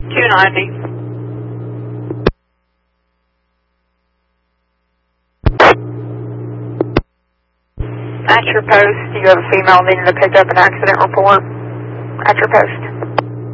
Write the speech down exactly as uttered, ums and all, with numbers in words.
two ninety. At your post, you have a female needing to pick up an accident report. At your post.